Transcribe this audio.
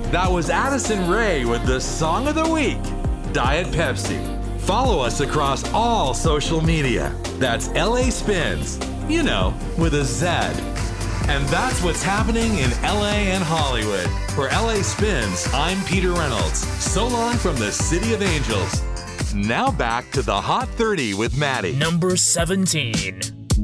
That was Addison Rae with the Song of the Week, Diet Pepsi. Follow us across all social media. That's LA Spins, you know, with a Z. And that's what's happening in LA and Hollywood. For LA Spins, I'm Peter Reynolds. So long from the City of Angels. Now back to the Hot 30 with Maddie. Number 17.